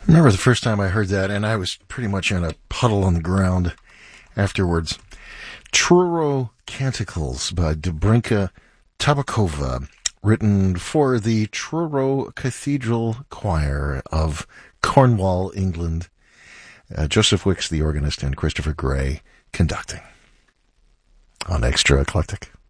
I remember the first time I heard that, and I was pretty much in a puddle on the ground afterwards. Truro Canticles by Dobrinka Tabakova, written for the Truro Cathedral Choir of Cornwall, England. Joseph Wicks, the organist, and Christopher Gray conducting on Extra Eclectic.